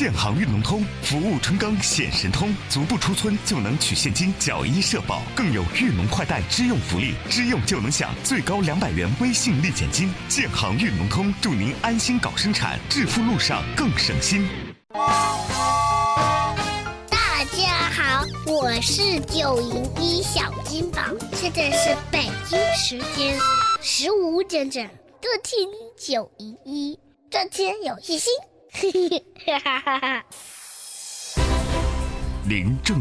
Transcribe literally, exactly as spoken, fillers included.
建行运农通，服务春耕显神通，足不出村就能取现金缴医社保，更有运农快贷支用福利，支用就能享最高两百元微信立减金。建行运农通，祝您安心搞生产，致富路上更省心。 大家好，我是九零一小金宝，现在是北京时间十五点整，各听九一一，赚钱有信心。嘿嘿哈哈哈。 您正